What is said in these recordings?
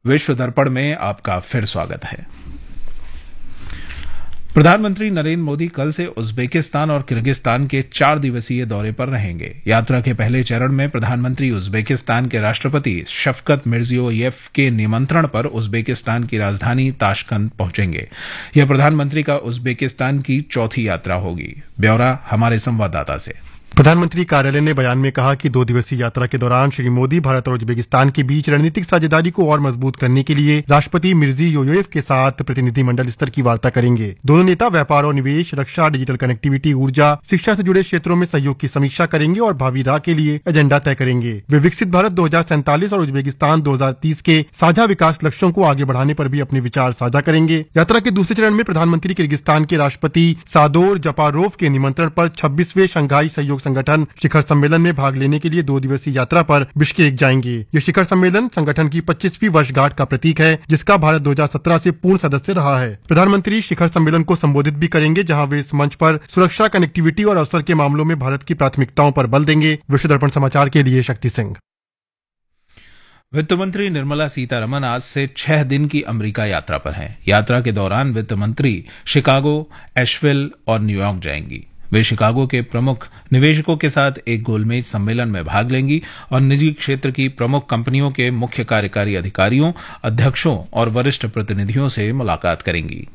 विश्व दर्पण में आपका फिर स्वागत है। प्रधानमंत्री नरेंद्र मोदी कल से उज्बेकिस्तान और किर्गिस्तान के 4 दिवसीय दौरे पर रहेंगे। यात्रा के पहले चरण में प्रधानमंत्री उज्बेकिस्तान के राष्ट्रपति शफकत मिर्जियोयेव के निमंत्रण पर उज्बेकिस्तान की राजधानी ताशकंद पहुंचेंगे। यह प्रधानमंत्री का उज्बेकिस्तान की चौथी यात्रा होगी। ब्यौरा हमारे संवाददाता से। प्रधानमंत्री कार्यालय ने बयान में कहा कि 2 दिवसीय यात्रा के दौरान श्री मोदी भारत और उज्बेकिस्तान के बीच रणनीतिक साझेदारी को और मजबूत करने के लिए राष्ट्रपति मिर्जियोयेव के साथ प्रतिनिधिमंडल स्तर की वार्ता करेंगे। दोनों नेता व्यापार और निवेश, रक्षा, डिजिटल कनेक्टिविटी, ऊर्जा, शिक्षा से जुड़े क्षेत्रों में सहयोग की समीक्षा करेंगे और भावी राह के लिए एजेंडा तय करेंगे। वे विकसित भारत 2047 और उज्बेकिस्तान 2030 के साझा विकास लक्ष्यों को आगे बढ़ाने पर भी अपने विचार साझा करेंगे। यात्रा के दूसरे चरण में प्रधानमंत्री किर्गिस्तान के राष्ट्रपति सादोर जपारोव के निमंत्रण पर 26वें शंघाई सहयोग संगठन शिखर सम्मेलन में भाग लेने के लिए 2 दिवसीय यात्रा पर बिश्केक जाएंगे। ये शिखर सम्मेलन संगठन की 25वीं वर्षगांठ का प्रतीक है, जिसका भारत 2017 से पूर्ण सदस्य रहा है। प्रधानमंत्री शिखर सम्मेलन को संबोधित भी करेंगे, जहां वे इस मंच पर सुरक्षा, कनेक्टिविटी और अवसर के मामलों में भारत की प्राथमिकताओं पर बल देंगे। विश्व दर्पण समाचार के लिए शक्ति सिंह। वित्त मंत्री निर्मला सीतारमण आज से 6 दिन की अमेरिका यात्रा पर हैं। यात्रा के दौरान वित्त मंत्री शिकागो, एशविल और न्यूयॉर्क जाएंगी। वे शिकागो के प्रमुख निवेशकों के साथ एक गोलमेज सम्मेलन में भाग लेंगी और निजी क्षेत्र की प्रमुख कंपनियों के मुख्य कार्यकारी अधिकारियों, अध्यक्षों और वरिष्ठ प्रतिनिधियों से मुलाकात करेंगी।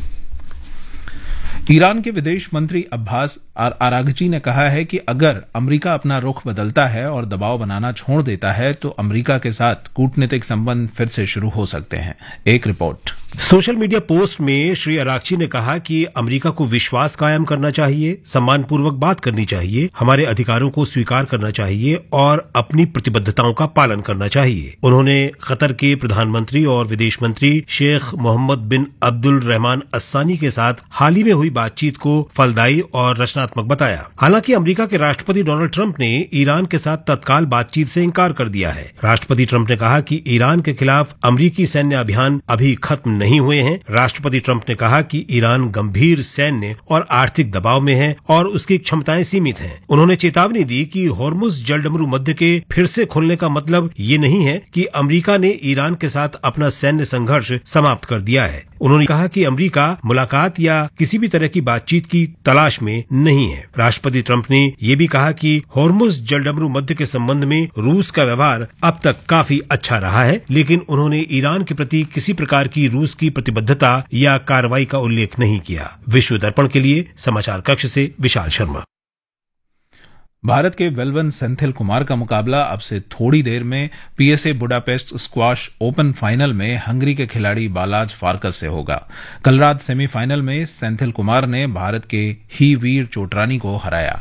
ईरान के विदेश मंत्री अब्बास आरागची ने कहा है कि अगर अमेरिका अपना रुख बदलता है और दबाव बनाना छोड़ देता है तो अमेरिका के साथ कूटनीतिक संबंध फिर से शुरू हो सकते हैं। एक रिपोर्ट। सोशल मीडिया पोस्ट में श्री अरागची ने कहा कि अमेरिका को विश्वास कायम करना चाहिए, सम्मानपूर्वक बात करनी चाहिए, हमारे अधिकारों को स्वीकार करना चाहिए और अपनी प्रतिबद्धताओं का पालन करना चाहिए। उन्होंने कतर के प्रधानमंत्री और विदेश मंत्री शेख मोहम्मद बिन अब्दुल रहमान अस्सानी के साथ हाल ही में हुई बातचीत को फलदायी और रचनात्मक बताया। हालांकि अमेरिका के राष्ट्रपति डोनाल्ड ट्रंप ने ईरान के साथ तत्काल बातचीत से इंकार कर दिया है। राष्ट्रपति ट्रंप ने कहा कि ईरान के खिलाफ अमेरिकी सैन्य अभियान अभी खत्म नहीं हुए हैं। राष्ट्रपति ट्रंप ने कहा कि ईरान गंभीर सैन्य और आर्थिक दबाव में है और उसकी क्षमताएं सीमित हैं। उन्होंने चेतावनी दी कि होर्मुज जलडमरू मध्य के फिर से खुलने का मतलब ये नहीं है कि अमेरिका ने ईरान के साथ अपना सैन्य संघर्ष समाप्त कर दिया है। उन्होंने कहा कि अमेरिका मुलाकात या किसी भी तरह की बातचीत की तलाश में नहीं है। राष्ट्रपति ट्रंप ने यह भी कहा कि होर्मुज जलडमरू मध्य के संबंध में रूस का व्यवहार अब तक काफी अच्छा रहा है, लेकिन उन्होंने ईरान के प्रति किसी प्रकार की रूस की प्रतिबद्धता या कार्रवाई का उल्लेख नहीं किया। विश्व दर्पण के लिए समाचार कक्ष से विशाल शर्मा। भारत के वेलवन सेंथिल कुमार का मुकाबला अब से थोड़ी देर में PSA Budapest squash open final में हंगरी के खिलाड़ी बालाज फारकस से होगा। कल रात सेमीफाइनल में सेंथिल कुमार ने भारत के ही वीर चोटरानी को हराया।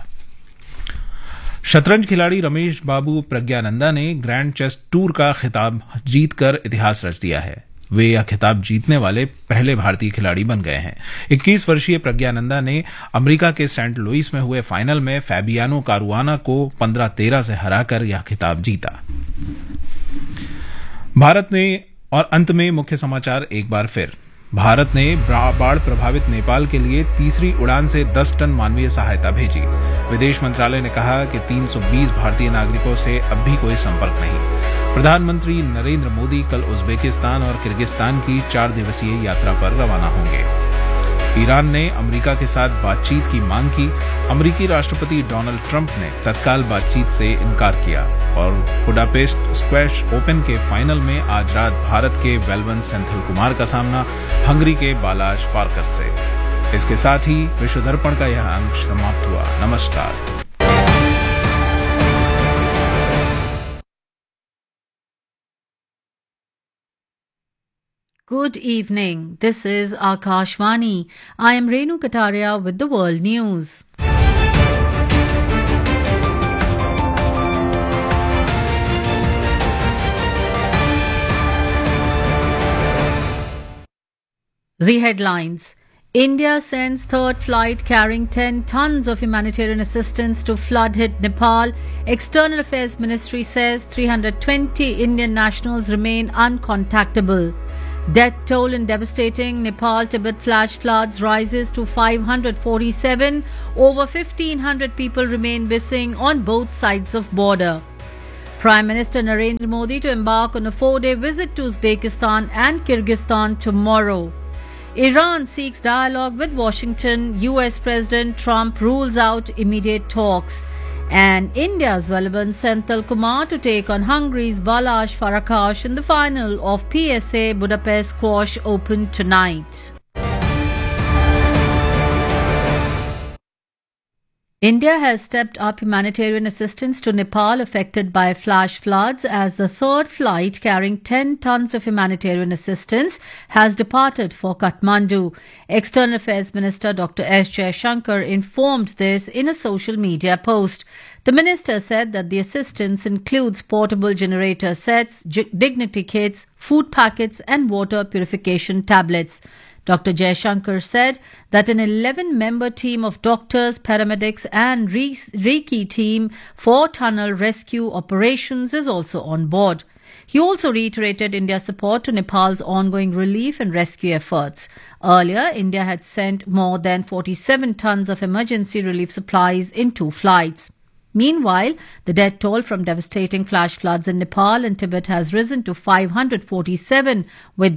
शतरंज खिलाड़ी रमेश बाबू प्रज्ञानंदा ने ग्रैंड चेस टूर का खिताब जीतकर इतिहास रच दिया है। वे यह खिताब जीतने वाले पहले भारतीय खिलाड़ी बन गए हैं। 21 वर्षीय प्रज्ञानंदा ने अमेरिका के सेंट लुइस में हुए फाइनल में फैबियानो कारुआना को 15-13 से हराकर यह खिताब जीता। भारत ने और अंत में मुख्य समाचार एक बार फिर। भारत ने बाढ़ प्रभावित नेपाल के लिए तीसरी उड़ान से 10 टन मानवीय सहायता भेजी। विदेश मंत्रालय ने कहा कि 320 भारतीय नागरिकों से अब भी कोई संपर्क नहीं। प्रधानमंत्री नरेंद्र मोदी कल उज्बेकिस्तान और किर्गिस्तान की 4 दिवसीय यात्रा पर रवाना होंगे। ईरान ने अमेरिका के साथ बातचीत की मांग की। अमेरिकी राष्ट्रपति डोनाल्ड ट्रंप ने तत्काल बातचीत से इनकार किया। और बुडापेस्ट स्क्वैश ओपन के फाइनल में आज रात भारत के वेलवन सेंथिल कुमार का सामना हंगरी के बालाज फारकस से। इसके साथ ही विश्व दर्पण का यह अंक समाप्त हुआ। नमस्कार। Good evening. This is Akashvani. I am Renu Kataria with the world news. The headlines. India sends third flight carrying 10 tons of humanitarian assistance to flood-hit Nepal. External Affairs Ministry says 320 Indian nationals remain uncontactable. Death toll in devastating Nepal-Tibet flash floods rises to 547. Over 1,500 people remain missing on both sides of border. Prime Minister Narendra Modi to embark on a 4-day visit to Uzbekistan and Kyrgyzstan tomorrow. Iran seeks dialogue with Washington. US President Trump rules out immediate talks. And India's Vallabhan Senthil Kumar to take on Hungary's Balázs Farkas in the final of PSA Budapest Squash Open tonight. India has stepped up humanitarian assistance to Nepal affected by flash floods as the third flight carrying 10 tons of humanitarian assistance has departed for Kathmandu. External Affairs Minister Dr. S. Jaishankar informed this in a social media post. The minister said that the assistance includes portable generator sets, dignity kits, food packets and water purification tablets. Dr. Jaishankar said that an 11-member team of doctors, paramedics and Reiki team for tunnel rescue operations is also on board. He also reiterated India's support to Nepal's ongoing relief and rescue efforts. Earlier, India had sent more than 47 tons of emergency relief supplies in 2 flights. Meanwhile, the death toll from devastating flash floods in Nepal and Tibet has risen to 547, with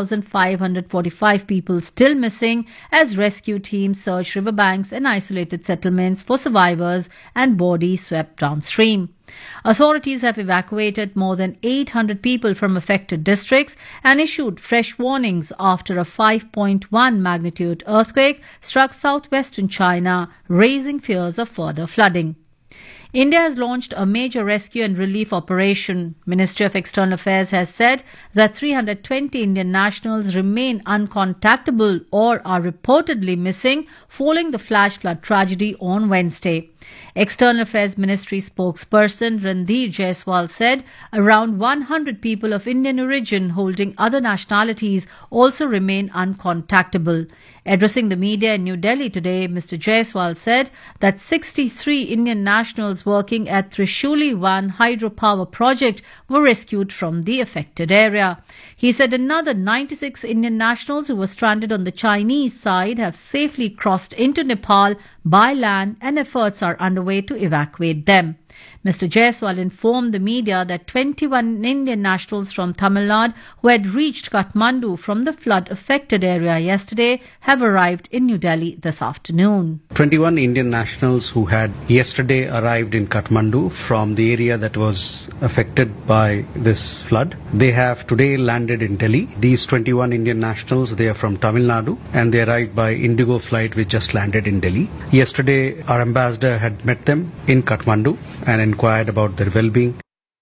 1,545 people still missing as rescue teams search riverbanks and isolated settlements for survivors and bodies swept downstream. Authorities have evacuated more than 800 people from affected districts and issued fresh warnings after a 5.1 magnitude earthquake struck southwestern China, raising fears of further flooding. India has launched a major rescue and relief operation. Ministry of External Affairs has said that 320 Indian nationals remain uncontactable or are reportedly missing following the flash flood tragedy on Wednesday. External Affairs Ministry spokesperson Randhir Jaiswal said around 100 people of Indian origin holding other nationalities also remain uncontactable. Addressing the media in New Delhi today, Mr. Jaiswal said that 63 Indian nationals working at Trishuli 1 hydropower project were rescued from the affected area. He said another 96 Indian nationals who were stranded on the Chinese side have safely crossed into Nepal by land and efforts are underway to evacuate them. Mr. Jaiswal informed the media that 21 Indian nationals from Tamil Nadu who had reached Kathmandu from the flood-affected area yesterday have arrived in New Delhi this afternoon. 21 Indian nationals who had yesterday arrived in Kathmandu from the area that was affected by this flood. They have today landed in Delhi. These 21 Indian nationals, they are from Tamil Nadu and they arrived by Indigo flight which just landed in Delhi. Yesterday, our ambassador had met them in Kathmandu and inquired about their well-being.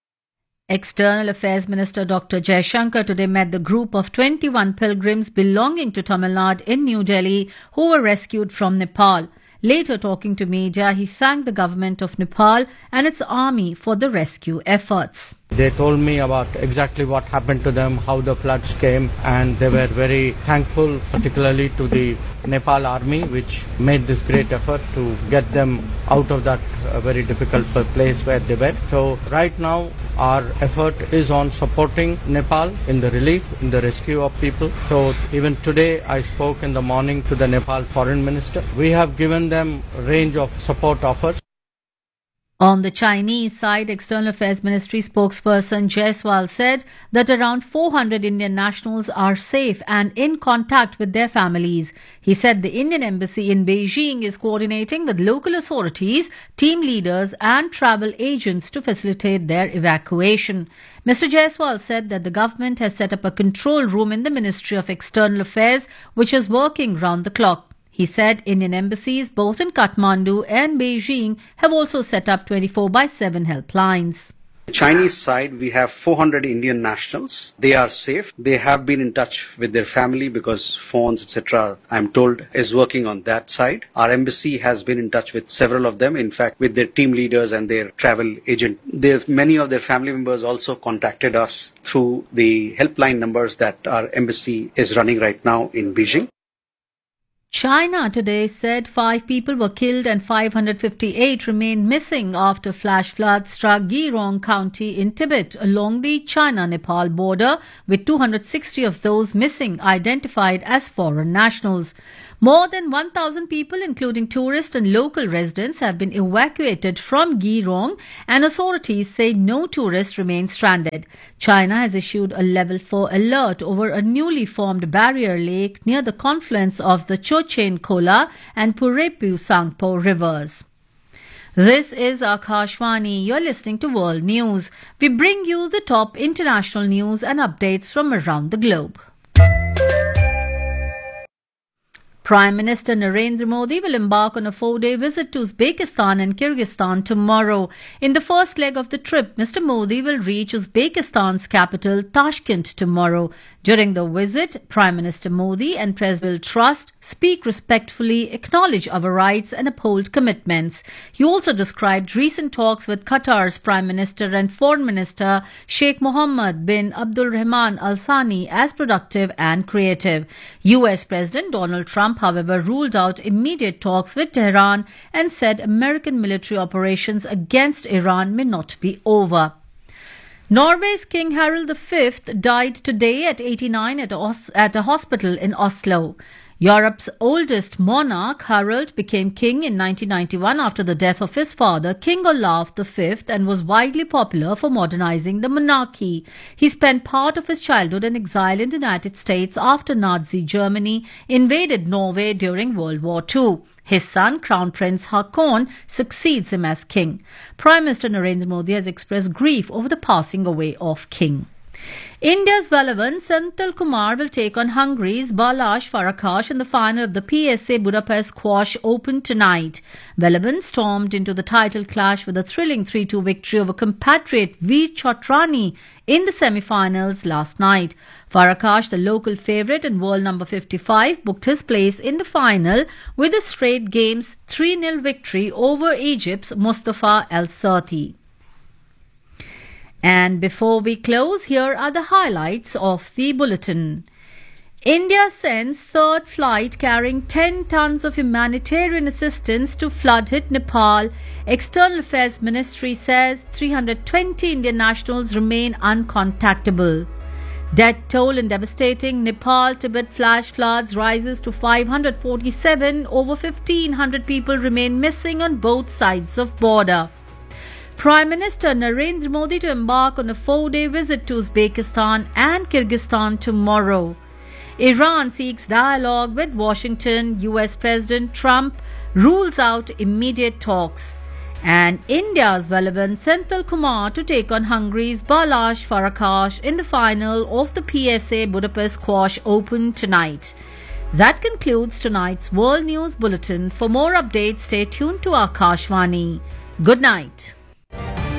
External Affairs Minister Dr. Jaishankar today met the group of 21 pilgrims belonging to Tamil Nadu in New Delhi who were rescued from Nepal. Later, talking to media, he thanked the government of Nepal and its army for the rescue efforts. They told me about exactly what happened to them, how the floods came, and they were very thankful, particularly to the Nepal army, which made this great effort to get them out of that very difficult place where they were. So right now, our effort is on supporting Nepal in the relief, in the rescue of people. So even today, I spoke in the morning to the Nepal Foreign Minister. We have given them a range of support offers. On the Chinese side, External Affairs Ministry spokesperson Jaiswal said that around 400 Indian nationals are safe and in contact with their families. He said the Indian embassy in Beijing is coordinating with local authorities, team leaders and travel agents to facilitate their evacuation. Mr. Jaiswal said that the government has set up a control room in the Ministry of External Affairs which is working round the clock. He said Indian embassies both in Kathmandu and Beijing have also set up 24/7 helplines. The Chinese side, we have 400 Indian nationals. They are safe. They have been in touch with their family because phones, etc., I'm told, is working on that side. Our embassy has been in touch with several of them, in fact, with their team leaders and their travel agent. Many of their family members also contacted us through the helpline numbers that our embassy is running right now in Beijing. China today said 5 people were killed and 558 remain missing after flash floods struck Geirong County in Tibet along the China-Nepal border, with 260 of those missing identified as foreign nationals. More than 1,000 people, including tourists and local residents, have been evacuated from Geirong, and authorities say no tourists remain stranded. China has issued a level 4 alert over a newly formed barrier lake near the confluence of the Chochen Khola and Purepu Sangpo rivers. This is Akashvani. You're listening to World News. We bring you the top international news and updates from around the globe. Prime Minister Narendra Modi will embark on a 4-day visit to Uzbekistan and Kyrgyzstan tomorrow. In the first leg of the trip, Mr. Modi will reach Uzbekistan's capital, Tashkent, tomorrow. During the visit, Prime Minister Modi and President will trust, speak respectfully, acknowledge our rights and uphold commitments. He also described recent talks with Qatar's Prime Minister and Foreign Minister Sheikh Mohammed bin Abdul Rahman Al Thani as productive and creative. US President Donald Trump, however, ruled out immediate talks with Tehran and said American military operations against Iran may not be over. Norway's King Harald V died today at 89 at a hospital in Oslo. Europe's oldest monarch, Harald, became king in 1991 after the death of his father, King Olav V, and was widely popular for modernizing the monarchy. He spent part of his childhood in exile in the United States after Nazi Germany invaded Norway during World War II. His son, Crown Prince Haakon, succeeds him as king. Prime Minister Narendra Modi has expressed grief over the passing away of King. India's Velavan Senthil Kumar will take on Hungary's Balázs Farkas in the final of the PSA Budapest Squash Open tonight. Velavan stormed into the title clash with a thrilling 3-2 victory over compatriot Veer Chotrani in the semi-finals last night. Farkas, the local favourite and world number 55, booked his place in the final with a straight games 3-0 victory over Egypt's Mustafa El Sarti. And before we close, here are the highlights of the bulletin. India sends third flight carrying 10 tons of humanitarian assistance to flood-hit Nepal. External Affairs Ministry says 320 Indian nationals remain uncontactable. Death toll in devastating Nepal-Tibet flash floods rises to 547. Over 1,500 people remain missing on both sides of border. Prime Minister Narendra Modi to embark on a 4-day visit to Uzbekistan and Kyrgyzstan tomorrow. Iran seeks dialogue with Washington. US President Trump rules out immediate talks. And India's Velavan Senthil Kumar to take on Hungary's Balázs Farkas in the final of the PSA Budapest Squash Open tonight. That concludes tonight's World News Bulletin. For more updates, stay tuned to Akashvani. Good night.